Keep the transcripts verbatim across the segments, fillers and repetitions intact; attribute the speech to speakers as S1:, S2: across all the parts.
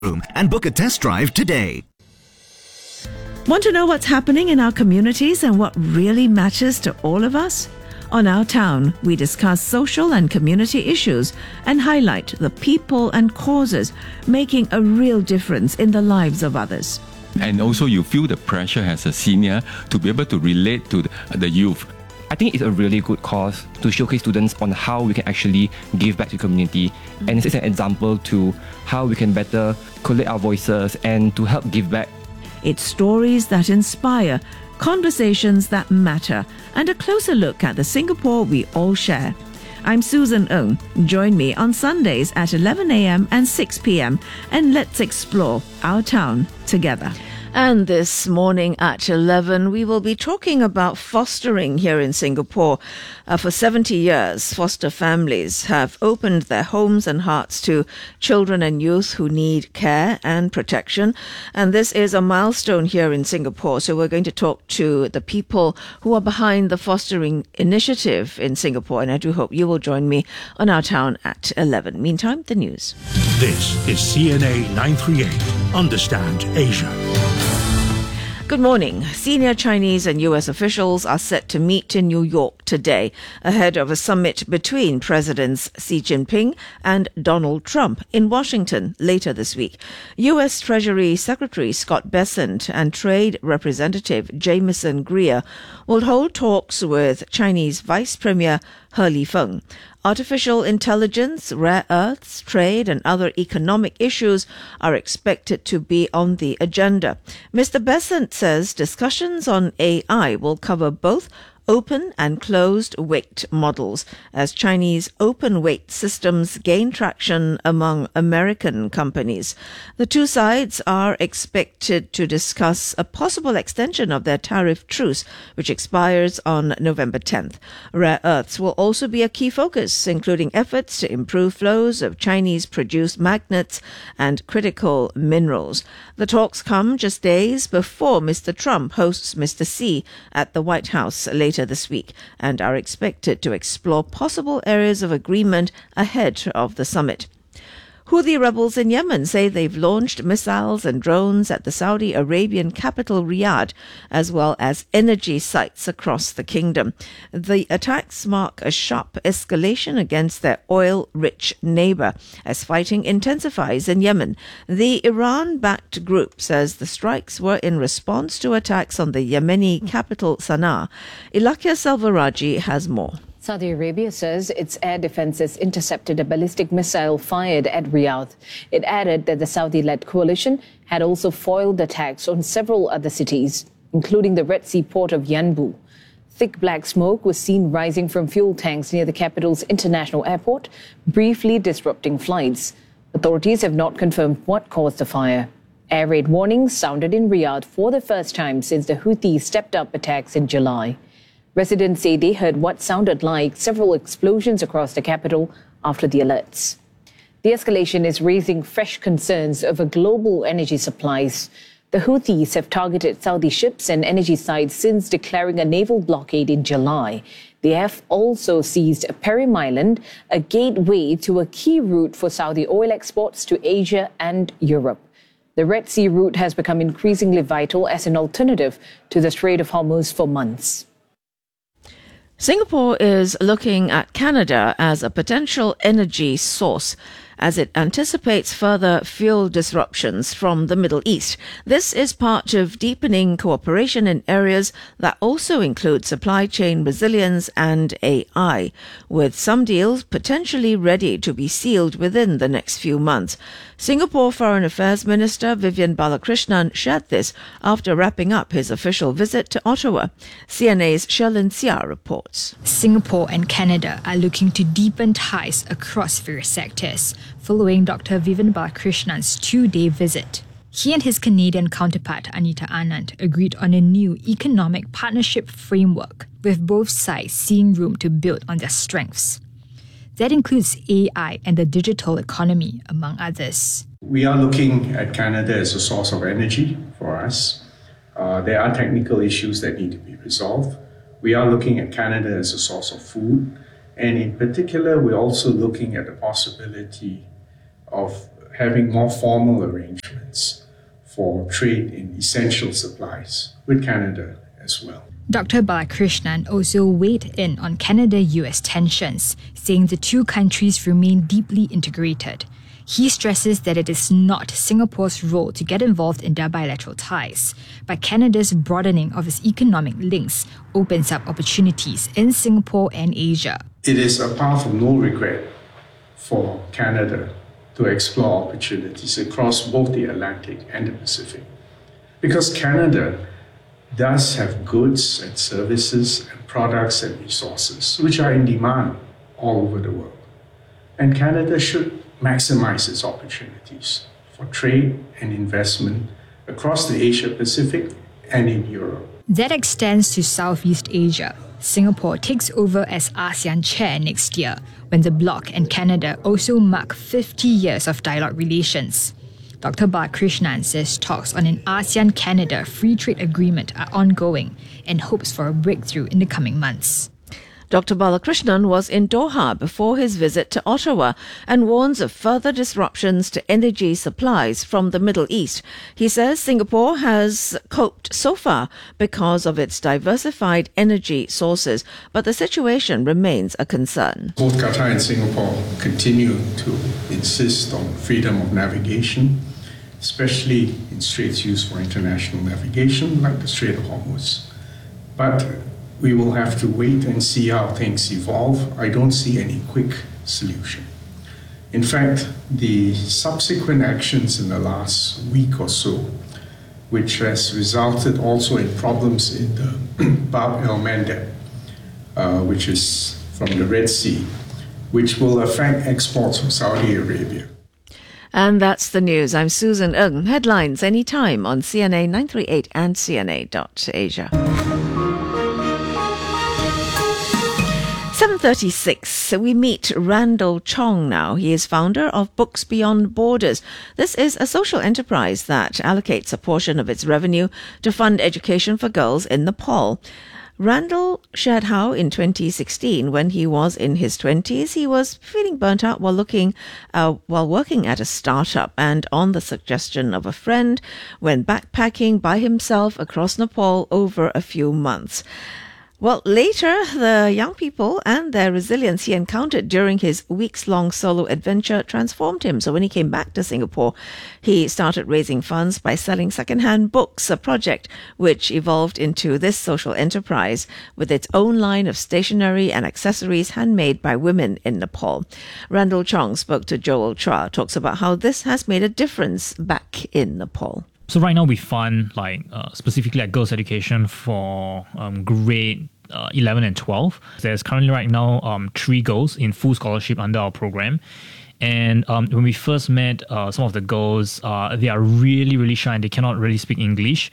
S1: Room and book a test drive today.
S2: Want to know what's happening in our communities and what really matters to all of us? On Our Town, we discuss social and community issues and highlight the people and causes making a real difference in the lives of others.
S3: And also you feel the pressure as a senior to be able to relate to the, the youth.
S4: I think it's a really good cause to showcase students on how we can actually give back to the community. And it's an example to how we can better collate our voices and to help give back.
S2: It's stories that inspire, conversations that matter, and a closer look at the Singapore we all share. I'm Susan Ng. Join me on Sundays at eleven a.m. and six p.m. and let's explore our town together. And this morning at eleven, we will be talking about fostering here in Singapore. Uh, for seventy years, foster families have opened their homes and hearts to children and youth who need care and protection. And this is a milestone here in Singapore. So we're going to talk to the people who are behind the fostering initiative in Singapore. And I do hope you will join me on Our Town at eleven. Meantime, the news.
S5: This is C N A nine thirty-eight. Understand Asia.
S2: Good morning. Senior Chinese and U S officials are set to meet in New York today ahead of a summit between Presidents Xi Jinping and Donald Trump in Washington later this week. U S Treasury Secretary Scott Bessent and Trade Representative Jameson Greer will hold talks with Chinese Vice Premier He Lifeng. Artificial intelligence, rare earths, trade and other economic issues are expected to be on the agenda. Mister Bessent says discussions on A I will cover both open and closed weight models as Chinese open weight systems gain traction among American companies. The two sides are expected to discuss a possible extension of their tariff truce, which expires on November tenth. Rare earths will also be a key focus, including efforts to improve flows of Chinese-produced magnets and critical minerals. The talks come just days before Mister Trump hosts Mister Xi at the White House later this week and are expected to explore possible areas of agreement ahead of the summit. Houthi rebels in Yemen say they've launched missiles and drones at the Saudi Arabian capital Riyadh, as well as energy sites across the kingdom. The attacks mark a sharp escalation against their oil-rich neighbor as fighting intensifies in Yemen. The Iran-backed group says the strikes were in response to attacks on the Yemeni capital Sana'a. Ilakia Salvaraji has more.
S6: Saudi Arabia says its air defenses intercepted a ballistic missile fired at Riyadh. It added that the Saudi-led coalition had also foiled attacks on several other cities, including the Red Sea port of Yanbu. Thick black smoke was seen rising from fuel tanks near the capital's international airport, briefly disrupting flights. Authorities have not confirmed what caused the fire. Air raid warnings sounded in Riyadh for the first time since the Houthis stepped up attacks in July. Residents say they heard what sounded like several explosions across the capital after the alerts. The escalation is raising fresh concerns over global energy supplies. The Houthis have targeted Saudi ships and energy sites since declaring a naval blockade in July. They have also seized Perim Island, a gateway to a key route for Saudi oil exports to Asia and Europe. The Red Sea route has become increasingly vital as an alternative to the Strait of Hormuz for months.
S2: Singapore is looking at Canada as a potential energy source as it anticipates further fuel disruptions from the Middle East. This is part of deepening cooperation in areas that also include supply chain resilience and A I, with some deals potentially ready to be sealed within the next few months. Singapore Foreign Affairs Minister Vivian Balakrishnan shared this after wrapping up his official visit to Ottawa. C N A's Sherlyn Sia reports.
S7: Singapore and Canada are looking to deepen ties across various sectors, following Doctor Vivian Balakrishnan's two-day visit. He and his Canadian counterpart Anita Anand agreed on a new economic partnership framework, with both sides seeing room to build on their strengths. That includes A I and the digital economy, among others.
S8: We are looking at Canada as a source of energy for us. Uh, there are technical issues that need to be resolved. We are looking at Canada as a source of food. And in particular, we're also looking at the possibility of having more formal arrangements for trade in essential supplies with Canada as well.
S7: Doctor Balakrishnan also weighed in on Canada-U S tensions, saying the two countries remain deeply integrated. He stresses that it is not Singapore's role to get involved in their bilateral ties, but Canada's broadening of its economic links opens up opportunities in Singapore and Asia.
S8: It is a path of no regret for Canada to explore opportunities across both the Atlantic and the Pacific, because Canada does have goods and services and products and resources which are in demand all over the world. And Canada should maximize its opportunities for trade and investment across the Asia-Pacific and in Europe.
S7: That extends to Southeast Asia. Singapore takes over as ASEAN chair next year, when the bloc and Canada also mark fifty years of dialogue relations. Doctor Balakrishnan says talks on an ASEAN-Canada free trade agreement are ongoing and hopes for a breakthrough in the coming months.
S2: Doctor Balakrishnan was in Doha before his visit to Ottawa and warns of further disruptions to energy supplies from the Middle East. He says Singapore has coped so far because of its diversified energy sources, but the situation remains a concern.
S8: Both Qatar and Singapore continue to insist on freedom of navigation, especially in straits used for international navigation, like the Strait of Hormuz. But we will have to wait and see how things evolve. I don't see any quick solution. In fact, the subsequent actions in the last week or so, which has resulted also in problems in the Bab el-Mandeb, uh, which is from the Red Sea, which will affect exports from Saudi Arabia.
S2: And that's the news. I'm Susan Ng. Headlines anytime on C N A nine three eight and C N A dot Asia. seven thirty-six, we meet Randall Chong now. He is founder of Books Beyond Borders. This is a social enterprise that allocates a portion of its revenue to fund education for girls in Nepal. Randall shared how in twenty sixteen, when he was in his twenties, he was feeling burnt out while looking, uh, while working at a startup, and on the suggestion of a friend, went backpacking by himself across Nepal over a few months. Well, later, the young people and their resilience he encountered during his weeks-long solo adventure transformed him. So when he came back to Singapore, he started raising funds by selling second-hand books, a project which evolved into this social enterprise with its own line of stationery and accessories handmade by women in Nepal. Randall Chong spoke to Joel Chua, talks about how this has made a difference back in Nepal.
S9: So right now we fund like uh, specifically like girls' education for um, grade uh, eleven and twelve. There's currently right now um, three girls in full scholarship under our program. And um, when we first met uh, some of the girls, uh, they are really, really shy and they cannot really speak English.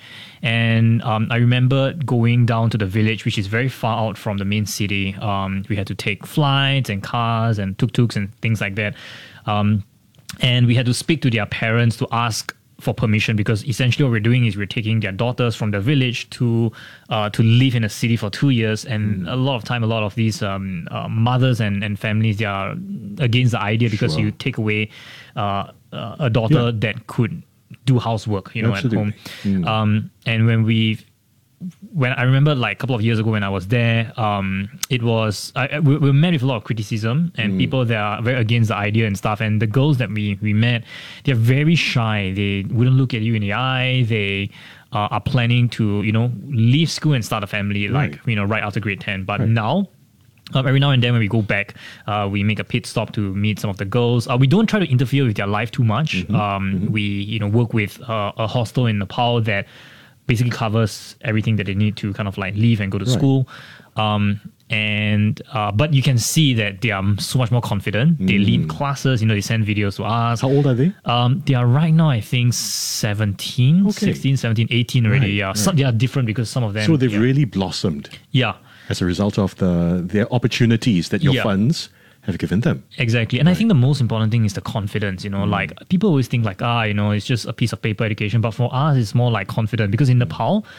S9: And um, I remember going down to the village, which is very far out from the main city. Um, we had to take flights and cars and tuk-tuks and things like that. Um, and we had to speak to their parents to ask for permission, because essentially what we're doing is we're taking their daughters from the village to uh, to live in a city for two years. And mm. a lot of time, a lot of these um, uh, mothers and, and families, they are against the idea, because sure. you take away uh, uh, a daughter yeah. that could do housework, you know, Absolutely. at home. Mm. Um, and when we When I remember like a couple of years ago when I was there, um, it was, I, we, we met with a lot of criticism and mm. people that are very against the idea and stuff. And the girls that we, we met, they're very shy. They wouldn't look at you in the eye. They uh, are planning to, you know, leave school and start a family, right. like, you know, right after grade ten. But right. now, Um, every now and then when we go back, uh, we make a pit stop to meet some of the girls. Uh, we don't try to interfere with their life too much. Mm-hmm. Um, mm-hmm. We, you know, work with uh, a hostel in Nepal that basically covers everything that they need to kind of like leave and go to right. school. Um, and uh, but you can see that they are so much more confident. Mm. They lead classes, you know, they send videos to us.
S10: How old are they?
S9: Um, they are right now, I think, seventeen, okay. sixteen, seventeen, eighteen already. Right, yeah, right. Some, they are different because some of them...
S10: So they've
S9: yeah.
S10: really blossomed.
S9: Yeah.
S10: As a result of the their opportunities that your yeah. funds have given them.
S9: Exactly. And right. I think the most important thing is the confidence, you know, mm. like people always think like, ah, you know, it's just a piece of paper education. But for us, it's more like confident, because in Nepal,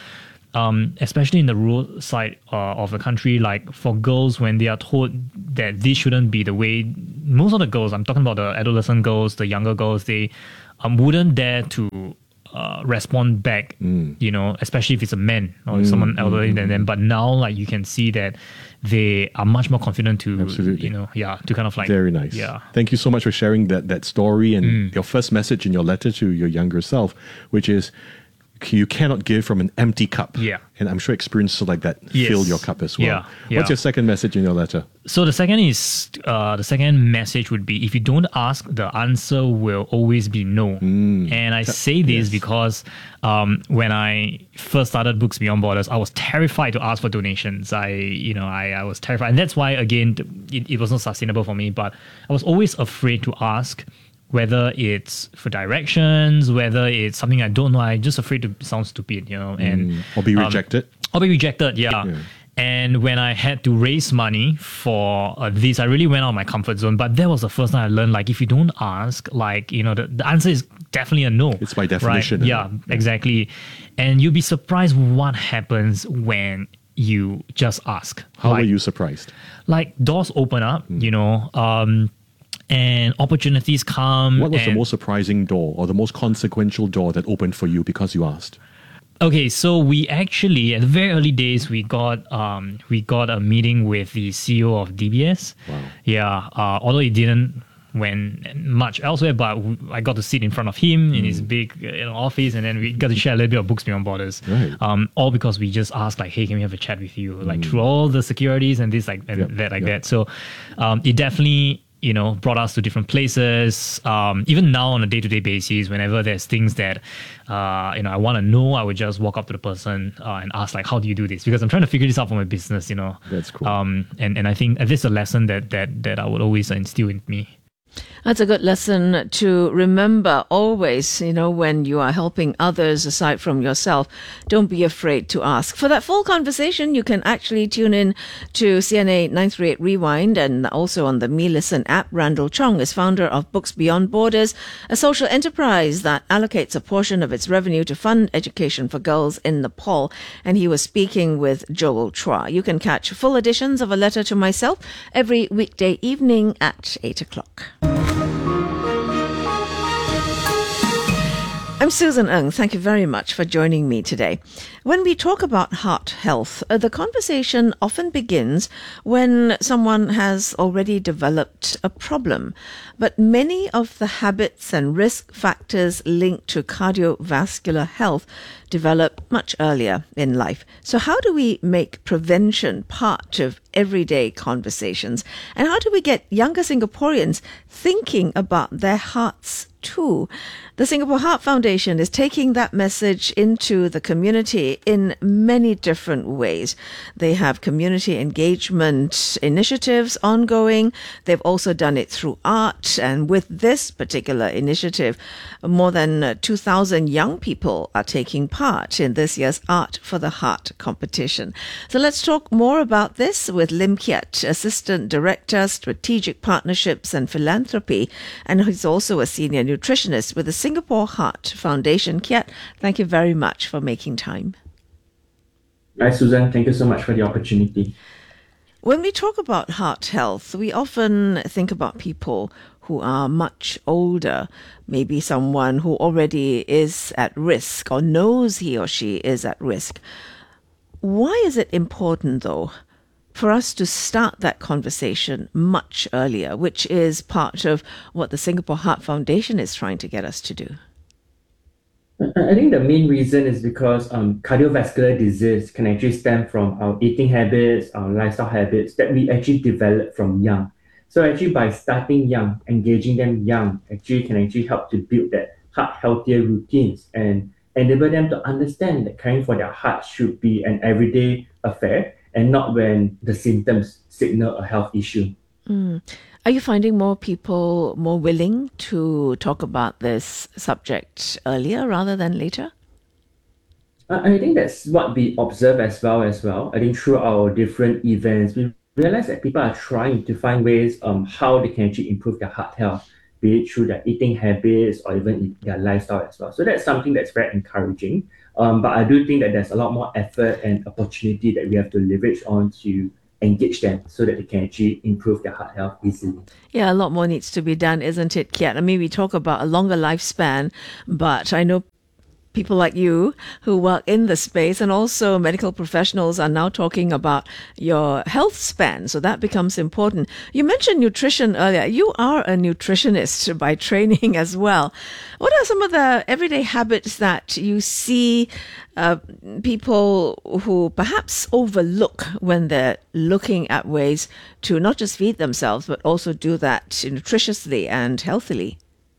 S9: um, especially in the rural side uh, of the country, like for girls, when they are told that this shouldn't be the way, most of the girls, I'm talking about the adolescent girls, the younger girls, they um, wouldn't dare to uh, respond back, mm. you know, especially if it's a man or mm, someone elderly mm, than them. But now, like, you can see that they are much more confident to, Absolutely. you know, yeah, to kind of like...
S10: Very nice.
S9: Yeah.
S10: Thank you so much for sharing that, that story and
S9: Mm.
S10: your first message in your letter to your younger self, which is you cannot give from an empty cup.
S9: Yeah.
S10: And I'm sure experiences like that
S9: Yes.
S10: fill your cup as well.
S9: Yeah, yeah.
S10: What's your second message in your letter?
S9: So the second is uh, the second message would be, if you don't ask, the answer will always be no.
S10: Mm.
S9: And I say this
S10: yes.
S9: because um, when I first started Books Beyond Borders, I was terrified to ask for donations. I, you know, I, I was terrified, and that's why again it, it was not sustainable for me. But I was always afraid to ask, whether it's for directions, whether it's something I don't know. I'm just afraid to sound stupid, you know, and
S10: Mm. Or be
S9: um,
S10: rejected.
S9: Or be rejected, yeah.
S10: Yeah.
S9: And when I had to raise money for uh, this, I really went out of my comfort zone. But that was the first time I learned, like, if you don't ask, like, you know, the, the answer is definitely a no.
S10: It's by definition.
S9: Right? Yeah,
S10: yeah,
S9: exactly. And you'll be surprised what happens when you just ask.
S10: How
S9: like,
S10: were you surprised?
S9: Like, doors open up,
S10: Mm.
S9: you know, um, and opportunities come.
S10: What was the
S9: and-
S10: most surprising door or the most consequential door that opened for you because you asked?
S9: Okay, so we actually, at the very early days, we got um we got a meeting with the C E O of D B S.
S10: Wow.
S9: Yeah, uh, although it didn't went much elsewhere, but w- I got to sit in front of him in his big uh, you know, office, and then we got to share a little bit of Books Beyond Borders.
S10: Right.
S9: Um, all because we just asked, like, hey, can we have a chat with you? Like, through all the securities and this, like, and
S10: Yep,
S9: that, like
S10: yep.
S9: that. So, um, it definitely, you know, brought us to different places. Um, even now on a day-to-day basis, whenever there's things that, uh, you know, I want to know, I would just walk up to the person uh, and ask, like, how do you do this? Because I'm trying to figure this out for my business, you know.
S10: That's cool.
S9: Um, and, and I think this is a lesson that, that, that I would always instill in me.
S2: That's a good lesson to remember always, you know, when you are helping others aside from yourself. Don't be afraid to ask. For that full conversation, you can actually tune in to C N A nine three eight Rewind and also on the Me Listen app. Randall Chong is founder of Books Beyond Borders, a social enterprise that allocates a portion of its revenue to fund education for girls in Nepal. And he was speaking with Joel Chua. You can catch full editions of A Letter to Myself every weekday evening at eight o'clock. I'm Susan Ng. Thank you very much for joining me today. When we talk about heart health, uh, the conversation often begins when someone has already developed a problem. But many of the habits and risk factors linked to cardiovascular health develop much earlier in life. So how do we make prevention part of everyday conversations? And how do we get younger Singaporeans thinking about their hearts too? The Singapore Heart Foundation is taking that message into the community in many different ways. They have community engagement initiatives ongoing. They've also done it through art. And with this particular initiative, more than uh, two thousand young people are taking part in this year's Art for the Heart competition. So let's talk more about this with Lim Kiat, Assistant Director, Strategic Partnerships and Philanthropy. And he's also a senior nutritionist with the Singapore Heart Foundation. Kiat, thank you very much for making time.
S11: Hi, Susan. Thank you so much for the opportunity.
S2: When we talk about heart health, we often think about people who are much older, maybe someone who already is at risk or knows he or she is at risk. Why is it important, though, for us to start that conversation much earlier, which is part of what the Singapore Heart Foundation is trying to get us to do?
S11: I think the main reason is because um, cardiovascular disease can actually stem from our eating habits, our lifestyle habits that we actually develop from young. So actually by starting young, engaging them young, actually can actually help to build that heart healthier routines and enable them to understand that caring for their heart should be an everyday affair and not when the symptoms signal a health issue.
S2: Mm. Are you finding more people more willing to talk about this subject earlier rather than later?
S11: I think that's what we observe as well as well. I think through our different events, we realize that people are trying to find ways um how they can actually improve their heart health. be it through their eating habits or even their lifestyle as well. So that's something that's very encouraging. Um, but I do think that there's a lot more effort and opportunity that we have to leverage on to engage them so that they can actually improve their heart health easily.
S2: Yeah, a lot more needs to be done, isn't it, Kiat? I mean, we talk about a longer lifespan, but I know people like you who work in the space and also medical professionals are now talking about your health span. So that becomes important. You mentioned nutrition earlier. You are a nutritionist by training as well. What are some of the everyday habits that you see uh, people who perhaps overlook when they're looking at ways to not just feed themselves, but also do that nutritiously and healthily?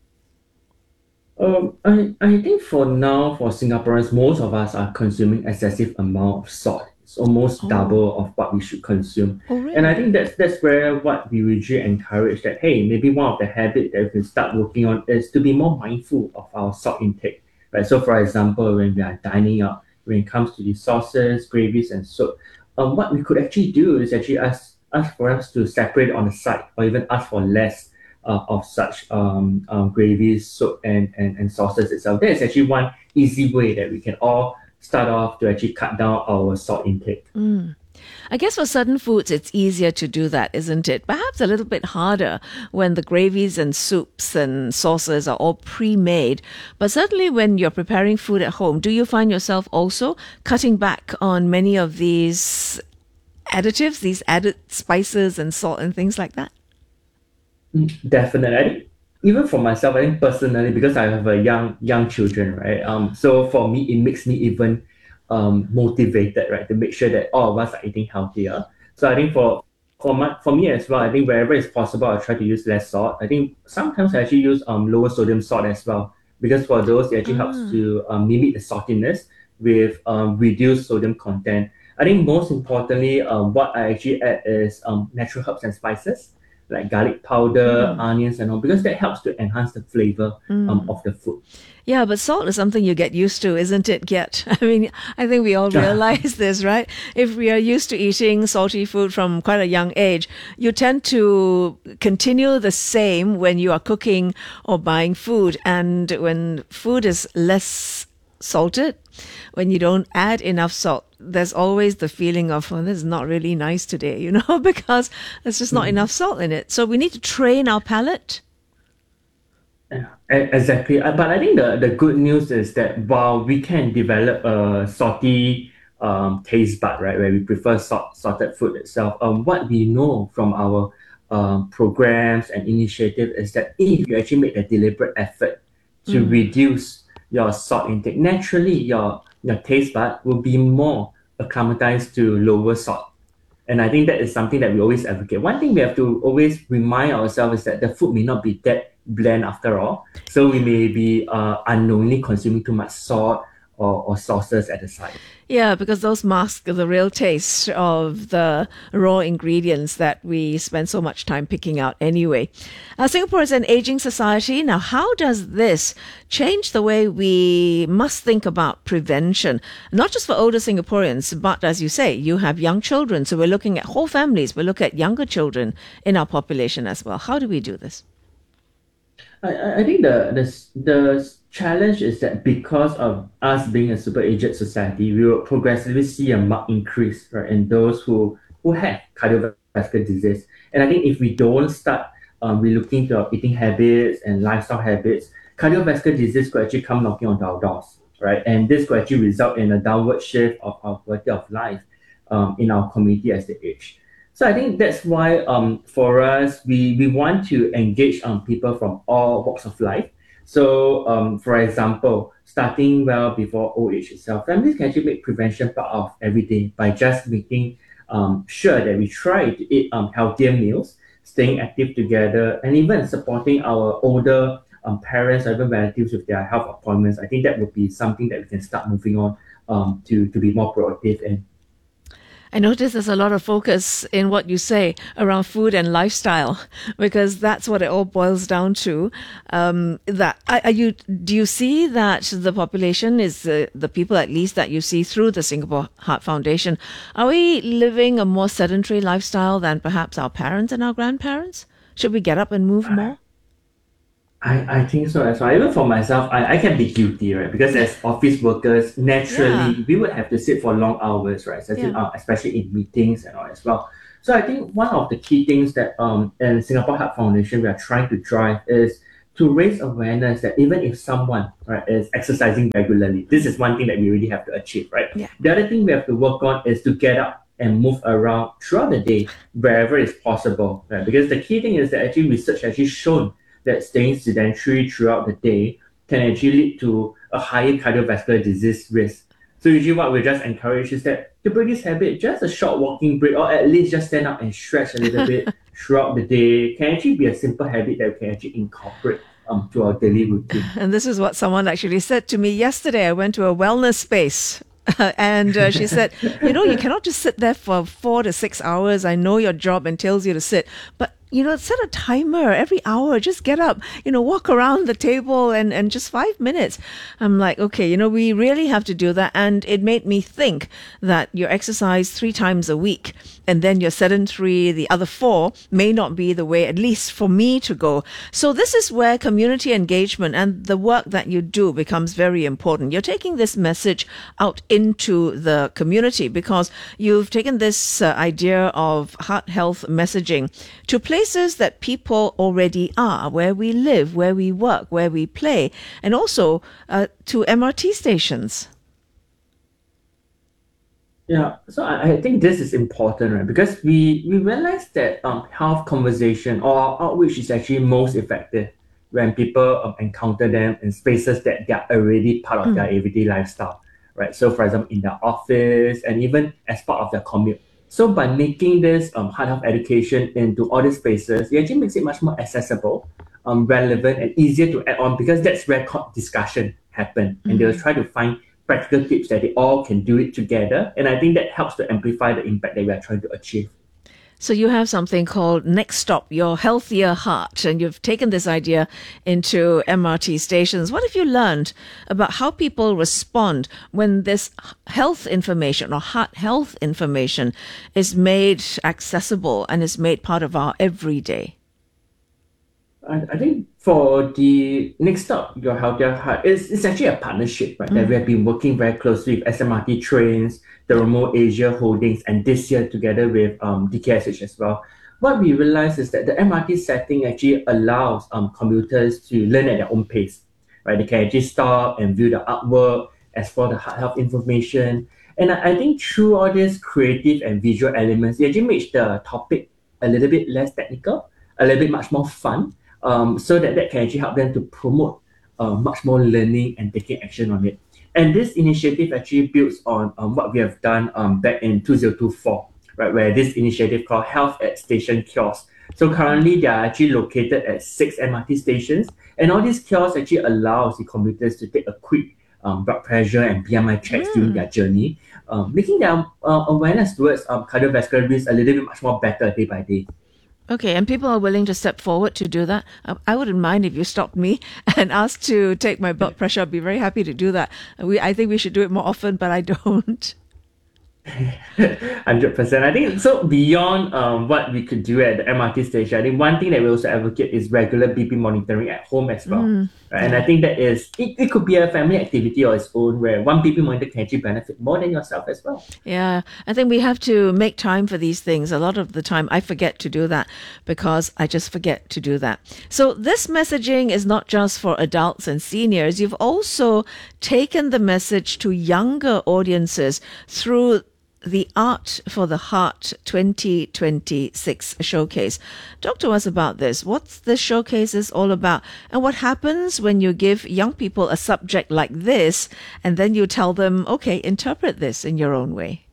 S11: Um, I, I think for now, for Singaporeans, most of us are consuming excessive amount of salt. It's almost
S2: Oh.
S11: double of what we should consume.
S2: Oh, really?
S11: And I think that's that's where what we usually encourage that, hey, maybe one of the habits that we can start working on is to be more mindful of our salt intake. Right. So for example, when we are dining out, when it comes to the sauces, gravies, and soup, um, what we could actually do is actually ask, ask for us to separate on the side or even ask for less Uh, of such um, um, gravies, soup, and, and, and sauces itself. That is actually one easy way that we can all start off to actually cut down our salt intake.
S2: Mm. I guess for certain foods, it's easier to do that, isn't it? Perhaps a little bit harder when the gravies and soups and sauces are all pre-made. But certainly when you're preparing food at home, do you find yourself also cutting back on many of these additives, these added spices and salt and things like that?
S11: Definitely. I think even for myself, I think personally, because I have a young young children, right? Um, so for me, it makes me even um motivated, right, to make sure that all of us are eating healthier. So I think for for my for me as well, I think wherever it's possible, I try to use less salt. I think sometimes I actually use um lower sodium salt as well, because for those it actually helps to um, mimic the saltiness with um reduced sodium content. I think most importantly, um what I actually add is um natural herbs and spices, like garlic powder,
S2: Mm.
S11: onions, and all, because that helps to enhance the flavor um, of the food.
S2: Yeah, but salt is something you get used to, isn't it, Get? I mean, I think we all realize this, right? If we are used to eating salty food from quite a young age, you tend to continue the same when you are cooking or buying food. And when food is less salted, when you don't add enough salt, there's always the feeling of, oh, this is not really nice today, you know, because there's just not enough salt in it. So we need to train our palate.
S11: Yeah, e- exactly. Uh, But I think the, the good news is that while we can develop a salty um, taste bud, right, where we prefer salt, salted food itself, um, what we know from our um, programs and initiative is that if you actually make a deliberate effort to
S2: Mm.
S11: reduce your salt intake, naturally your your taste bud will be more acclimatized to lower salt. And I think that is something that we always advocate. One thing we have to always remind ourselves is that the food may not be that bland after all. So we may be uh, unknowingly consuming too much salt or, or sauces at the side.
S2: Yeah, because those mask the real taste of the raw ingredients that we spend so much time picking out anyway. Uh, Singapore is an aging society. Now, how does this change the way we must think about prevention? Not just for older Singaporeans, but as you say, you have young children. So we're looking at whole families. We look at younger children in our population as well. How do we do this?
S11: I, I I think the, the the challenge is that because of us being a super aged society, we will progressively see a marked increase, right, in those who who have cardiovascular disease. And I think if we don't start um, relooking to our eating habits and lifestyle habits, cardiovascular disease could actually come knocking onto our doors, right? And this could actually result in a downward shift of our quality of life um, in our community as they age. So I think that's why um, for us, we, we want to engage um, people from all walks of life. So um, for example, starting well before old age itself, families can actually make prevention part of every day by just making um, sure that we try to eat um, healthier meals, staying active together, and even supporting our older um, parents or even relatives with their health appointments. I think that would be something that we can start moving on um, to, to be more proactive and
S2: I notice there's a lot of focus in what you say around food and lifestyle, because that's what it all boils down to. Um, that are, are you? Do you see that the population is uh, the people, at least that you see through the Singapore Heart Foundation? Are we living a more sedentary lifestyle than perhaps our parents and our grandparents? Should we get up and move more?
S11: I, I think so as well. Even for myself, I, I can be guilty, right? Because as office workers, naturally,
S2: Yeah.
S11: we would have to sit for long hours, right? Especially,
S2: Yeah.
S11: uh, especially in meetings and all as well. So I think one of the key things that um in Singapore Heart Foundation we are trying to drive is to raise awareness that even if someone right is exercising regularly, this is one thing that we really have to achieve, right?
S2: Yeah.
S11: The other thing we have to work on is to get up and move around throughout the day wherever is possible, right? Because the key thing is that actually research has actually shown that staying sedentary throughout the day can actually lead to a higher cardiovascular disease risk. So usually what we just encourage is that to break this habit, just a short walking break or at least just stand up and stretch a little bit throughout the day can actually be a simple habit that we can actually incorporate um, to our daily routine.
S2: And this is what someone actually said to me yesterday. I went to a wellness space. and uh, she said, you know, you cannot just sit there for four to six hours. I know your job entails you to sit, but you know, set a timer every hour. Just get up, you know, walk around the table and, and just five minutes. I'm like, okay, you know, we really have to do that. And it made me think that you exercise three times a week and then you're sedentary. The other four may not be the way, at least for me, to go. So this is where community engagement and the work that you do becomes very important. You're taking this message out into the community because you've taken this uh, idea of heart health messaging to places that people already are, where we live, where we work, where we play, and also uh, to M R T stations.
S11: Yeah, so I, I think this is important, right? Because we, we realize that um, health conversation or outreach is actually most effective when people um, encounter them in spaces that they are already part of their everyday lifestyle, right? So for example, in their office and even as part of their commute. So by making this um, heart health education into all these spaces, it actually makes it much more accessible, um, relevant, and easier to add on because that's where discussion happen, and they'll try to find practical tips that they all can do it together. And I think that helps to amplify the impact that we are trying to achieve.
S2: So you have something called Next Stop, Your Healthier Heart, and you've taken this idea into M R T stations. What have you learned about how people respond when this health information or heart health information is made accessible and is made part of our everyday?
S11: I, I think for the Next Stop, Your Healthier Heart, it's, it's actually a partnership, right? Mm. That we have been working very closely with S M R T Trains, the Remote Asia Holdings, and this year together with um, D K S H as well. What we realized is that the M R T setting actually allows um, commuters to learn at their own pace, right? They can actually stop and view the artwork, explore the heart health information. And I, I think through all these creative and visual elements, it actually makes the topic a little bit less technical, a little bit much more fun, um, so that that can actually help them to promote uh, much more learning and taking action on it. And this initiative actually builds on um, what we have done um, back in two thousand twenty-four, right, where this initiative called Health at Station Kiosks. So currently they are actually located at six M R T stations, and all these kiosks actually allows the commuters to take a quick um, blood pressure and B M I checks mm. during their journey, um, making their uh, awareness towards um, cardiovascular risk a little bit much more better day by day.
S2: Okay, and people are willing to step forward to do that. I wouldn't mind if you stopped me and asked to take my blood pressure. I'd be very happy to do that. We, I think we should do it more often, but I don't.
S11: one hundred percent. I think so. Beyond um, what we could do at the M R T station, I think one thing that we also advocate is regular B P monitoring at home as well. Mm. Right? And I think that is it, it could be a family activity on its own where one B P monitor can actually benefit more than yourself as well.
S2: Yeah, I think we have to make time for these things. A lot of the time I forget to do that because I just forget to do that. So this messaging is not just for adults and seniors. You've also taken the message to younger audiences through the Art for the Heart twenty twenty-six showcase. Talk to us about this. What's the showcase is all about? And what happens when you give young people a subject like this and then you tell them, okay, interpret this in your own way?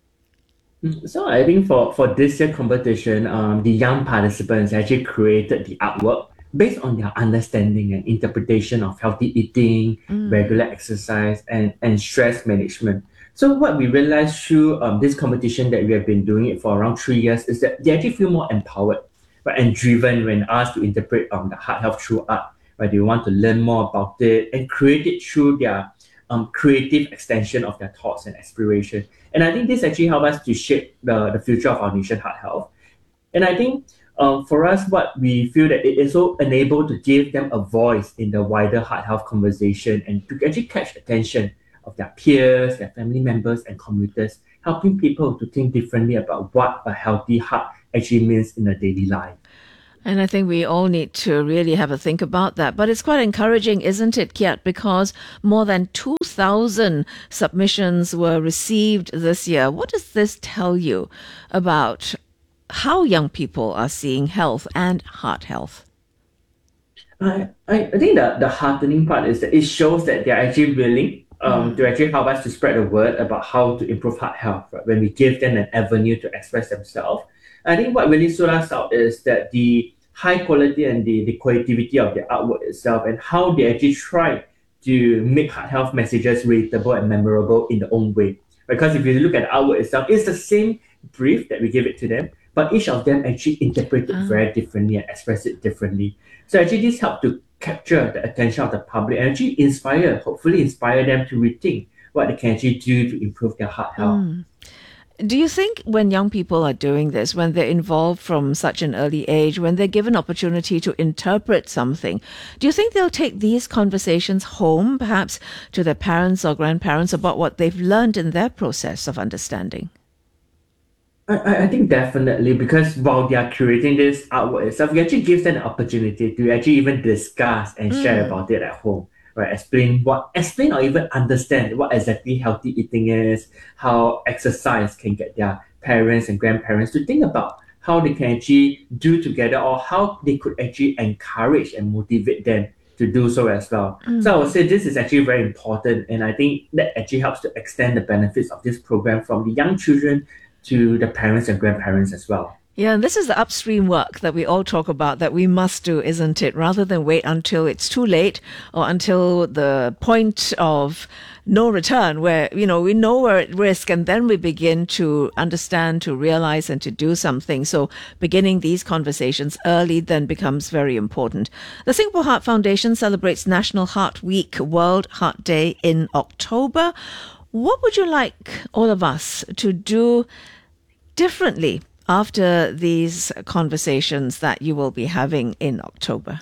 S11: So I think for, for this year's competition, um, the young participants actually created the artwork based on their understanding and interpretation of healthy eating, mm. regular exercise, and, and stress management. So what we realized through um, this competition that we have been doing it for around three years is that they actually feel more empowered, right, and driven when asked to interpret um, the heart health through art. Right, they want to learn more about it and create it through their um, creative extension of their thoughts and aspiration. And I think this actually helps us to shape the, the future of our nation heart health. And I think Um, for us, what we feel that it is so enabled to give them a voice in the wider heart health conversation and to actually catch attention of their peers, their family members, and commuters, helping people to think differently about what a healthy heart actually means in their daily life.
S2: And I think we all need to really have a think about that. But it's quite encouraging, isn't it, Kiat? Because more than two thousand submissions were received this year. What does this tell you about how young people are seeing health and heart health?
S11: I, I I think the, the heartening part is that it shows that they're actually willing um, mm. to actually help us to spread the word about how to improve heart health, right? When we give them an avenue to express themselves. I think what really stood us out is that the high quality and the, the creativity of the artwork itself and how they actually try to make heart health messages relatable and memorable in their own way. Because if you look at the artwork itself, it's the same brief that we give it to them, but each of them actually interpret it uh. very differently and express it differently. So actually this helped to capture the attention of the public and actually inspire, hopefully inspire them to rethink what they can actually do to improve their heart health.
S2: Mm. Do you think when young people are doing this, when they're involved from such an early age, when they're given opportunity to interpret something, do you think they'll take these conversations home, perhaps to their parents or grandparents, about what they've learned in their process of understanding?
S11: I, I think definitely, because while they are creating this artwork itself, it actually gives them the opportunity to actually even discuss and mm. share about it at home. Right, explain what, explain or even understand what exactly healthy eating is, how exercise can get their parents and grandparents to think about how they can actually do together or how they could actually encourage and motivate them to do so as well. Mm. So I would say this is actually very important, and I think that actually helps to extend the benefits of this program from the young children to the parents and grandparents as well.
S2: Yeah, and this is the upstream work that we all talk about that we must do, isn't it? Rather than wait until it's too late or until the point of no return where, you know, we know we're at risk and then we begin to understand, to realize and to do something. So beginning these conversations early then becomes very important. The Singapore Heart Foundation celebrates National Heart Week, World Heart Day in October. What would you like all of us to do differently after these conversations that you will be having in October?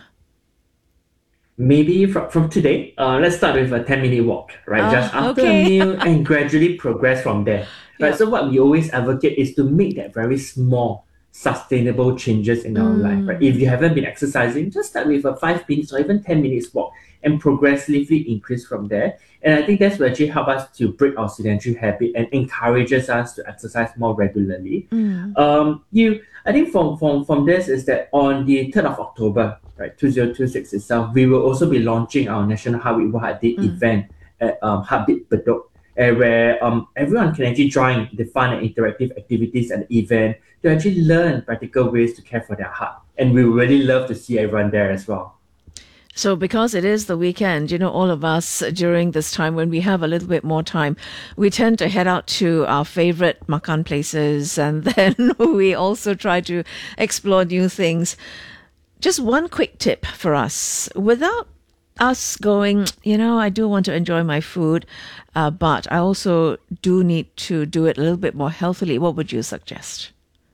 S11: Maybe from, from today, uh, let's start with a ten minute walk, right?
S2: Uh,
S11: Just after
S2: okay.
S11: a meal and gradually progress from there. Right.
S2: Yeah.
S11: So what we always advocate is to make that very small, sustainable changes in our
S2: Mm.
S11: life, right? If you haven't been exercising, just start with a five minutes or even ten minutes walk and progressively increase from there. And I think that's what actually help us to break our sedentary habit and encourages us to exercise more regularly.
S2: Mm.
S11: Um, you, I think from, from, from this is that on the third of October, right, two thousand twenty-six itself, we will also be launching our National Heart Week World Heart Day
S2: Mm.
S11: event at um, Heartbeat Bedok, uh, where um, everyone can actually join the fun and interactive activities at the event to actually learn practical ways to care for their heart. And we would really love to see everyone there as well.
S2: So because it is the weekend, you know, all of us during this time when we have a little bit more time, we tend to head out to our favorite makan places and then we also try to explore new things. Just one quick tip for us, without us going, you know, I do want to enjoy my food, uh, but I also do need to do it a little bit more healthily. What would you suggest?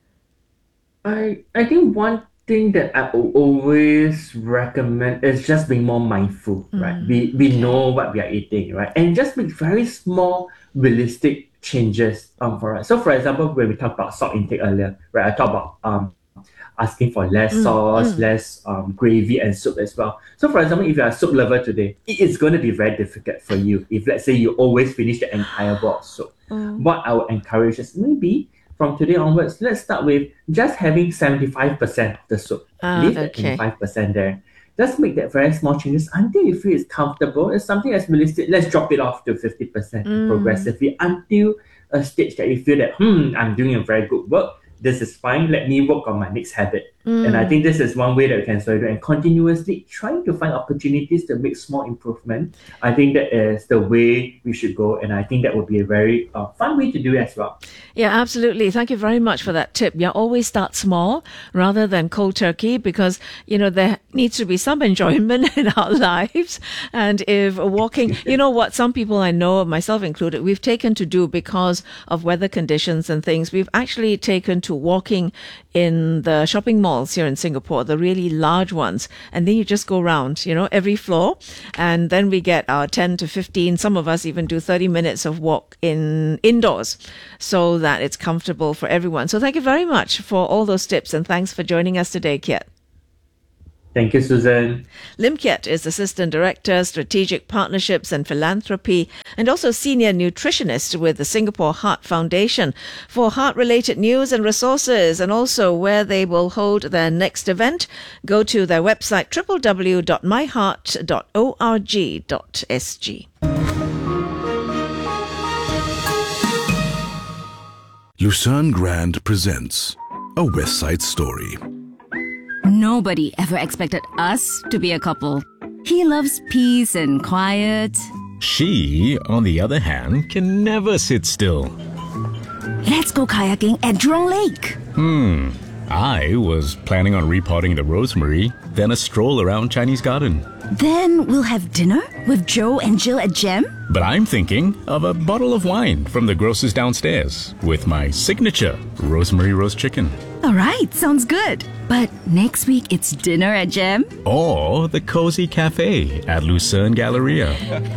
S11: I I think one thing that I will always recommend is just being more mindful,
S2: Mm.
S11: right? We we know what we are eating, right? And just make very small, realistic changes um, for us. So for example, when we talked about salt intake earlier, right? I talked about um asking for less
S2: Mm,
S11: sauce,
S2: mm.
S11: less um gravy and soup as well. So for example, if you're a soup lover today, it is going to be very difficult for you if let's say you always finish the entire bowl of soup.
S2: Mm.
S11: What I would encourage is maybe from today onwards, let's start with just having seventy-five percent of the soup.
S2: Ah,
S11: Leave that
S2: okay.
S11: twenty-five percent there. Just make that very small changes until you feel it's comfortable. It's something that's realistic. Let's drop it off to fifty percent
S2: Mm.
S11: progressively until a stage that you feel that, hmm, I'm doing a very good work. This is fine. Let me work on my next habit.
S2: Mm.
S11: And I think this is one way that we can sort of do and continuously trying to find opportunities to make small improvement. I think that is the way we should go. And I think that would be a very uh, fun way to do it as well.
S2: Yeah, absolutely. Thank you very much for that tip. Yeah, always start small rather than cold turkey because, you know, there needs to be some enjoyment in our lives. And if walking, you know what, some people I know, myself included, we've taken to do because of weather conditions and things, we've actually taken to walking in the shopping malls here in Singapore, the really large ones. And then you just go around, you know, every floor. And then we get our ten to fifteen, some of us even do thirty minutes of walk in indoors so that it's comfortable for everyone. So thank you very much for all those tips, and thanks for joining us today, Kiet.
S11: Thank you, Susan.
S2: Lim Kiet is Assistant Director, Strategic Partnerships and Philanthropy, and also Senior Nutritionist with the Singapore Heart Foundation. For heart-related news and resources, and also where they will hold their next event, go to their website w w w dot my heart dot org dot s g.
S12: Lucerne Grand presents A West Side Story.
S13: Nobody ever expected us to be a couple. He loves peace and quiet.
S14: She, on the other hand, can never sit still.
S13: Let's go kayaking at Jurong Lake.
S14: Hmm. I was planning on repotting the rosemary, then a stroll around Chinese Garden.
S13: Then we'll have dinner with Joe and Jill at Gem.
S14: But I'm thinking of a bottle of wine from the grocer's downstairs with my signature rosemary roast chicken.
S13: All right, sounds good. But next week it's dinner at Gem.
S14: Or the cozy cafe at Lucerne Galleria.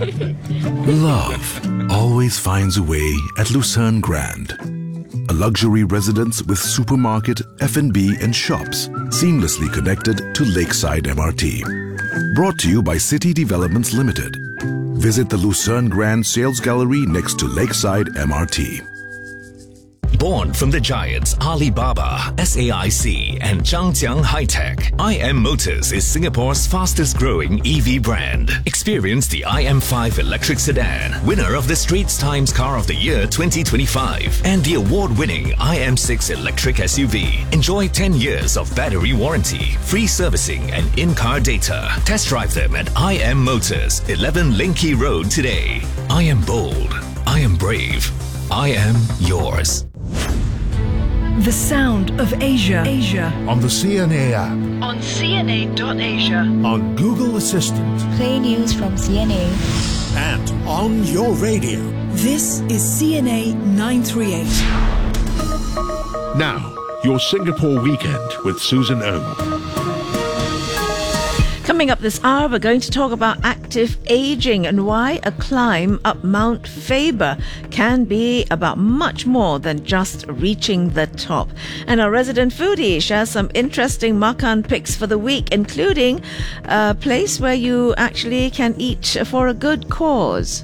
S12: Love always finds a way at Lucerne Grand. A luxury residence with supermarket, F and B and shops seamlessly connected to Lakeside M R T. Brought to you by City Developments Limited. Visit the Lucerne Grand Sales Gallery next to Lakeside M R T.
S15: Born from the giants Alibaba, S A I C and Zhangjiang High-Tech, I M Motors is Singapore's fastest growing E V brand. Experience the I M five electric sedan, winner of the Straits Times Car of the Year twenty twenty-five, and the award-winning I M six electric S U V. Enjoy ten years of battery warranty, free servicing and in-car data. Test drive them at I M Motors, eleven Linky Road today. I am bold. I am brave. I am yours.
S16: The sound of Asia. Asia.
S5: On the C N A app.
S16: On C N A dot asia.
S5: On Google Assistant.
S17: Play news from C N A.
S5: And on your radio.
S16: This is C N A nine thirty-eight.
S5: Now, your Singapore weekend with Susan Oh.
S2: Coming up this hour, we're going to talk about active aging and why a climb up Mount Faber can be about much more than just reaching the top. And our resident foodie shares some interesting makan picks for the week, including a place where you actually can eat for a good cause.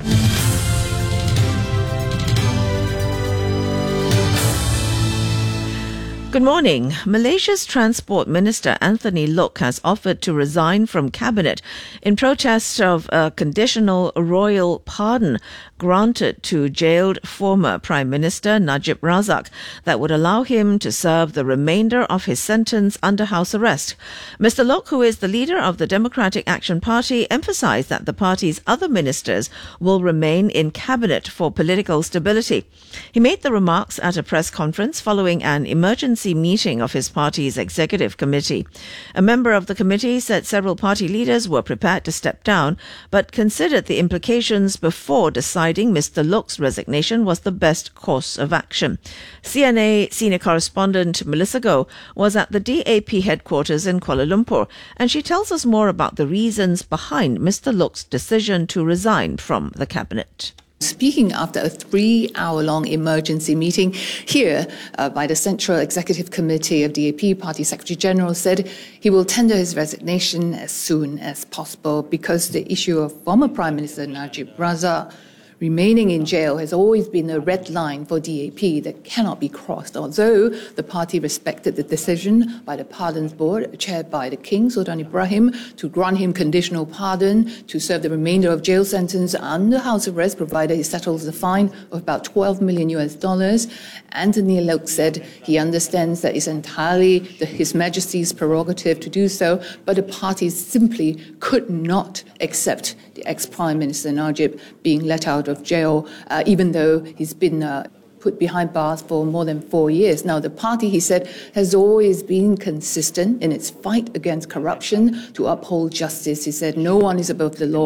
S2: Good morning. Malaysia's Transport Minister Anthony Loke has offered to resign from cabinet in protest of a conditional royal pardon granted to jailed former Prime Minister Najib Razak that would allow him to serve the remainder of his sentence under house arrest. Mister Loke, who is the leader of the Democratic Action Party, emphasised that the party's other ministers will remain in cabinet for political stability. He made the remarks at a press conference following an emergency meeting of his party's executive committee. A member of the committee said several party leaders were prepared to step down, but considered the implications before deciding Mister Loke's resignation was the best course of action. C N A senior correspondent Melissa Goh was at the D A P headquarters in Kuala Lumpur, and she tells us more about the reasons behind Mister Loke's decision to resign from the cabinet.
S18: Speaking after a three-hour-long emergency meeting here uh, by the Central Executive Committee of D A P, Party Secretary General said he will tender his resignation as soon as possible because the issue of former Prime Minister Najib Razak remaining in jail has always been a red line for D A P that cannot be crossed. Although the party respected the decision by the Pardons Board, chaired by the King, Sultan Ibrahim, to grant him conditional pardon to serve the remainder of jail sentence under house arrest, provided he settles the fine of about twelve million U S dollars. Anthony Loke said he understands that it's entirely the, His Majesty's prerogative to do so, but the party simply could not accept the ex-Prime Minister Najib being let out of jail, uh, even though he's been uh, put behind bars for more than four years. Now, the party, he said, has always been consistent in its fight against corruption to uphold justice. He said, no one is above the law.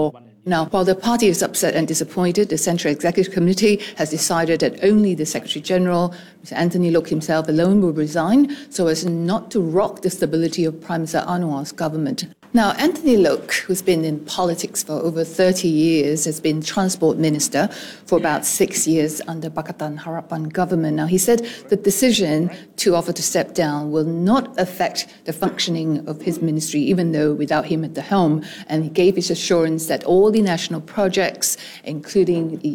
S18: Now, while the party is upset and disappointed, the Central Executive Committee has decided that only the Secretary General, Mister Anthony Loke himself alone, will resign so as not to rock the stability of Prime Minister Anwar's government. Now, Anthony Loke, who's been in politics for over thirty years, has been Transport Minister for about six years under Pakatan Harapan government. Now, he said the decision to offer to step down will not affect the functioning of his ministry, even though without him at the helm. And he gave his assurance that all the national projects, including the